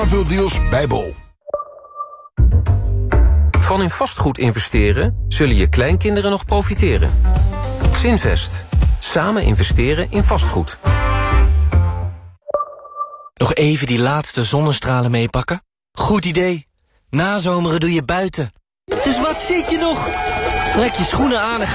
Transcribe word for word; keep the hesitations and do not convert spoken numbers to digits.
Veel deals bij Bol. Van in vastgoed investeren zullen je kleinkinderen nog profiteren. Zinvest. Samen investeren in vastgoed. Nog even die laatste zonnestralen meepakken? Goed idee. Nazomeren doe je buiten. Dus wat zit je nog? Trek je schoenen aan en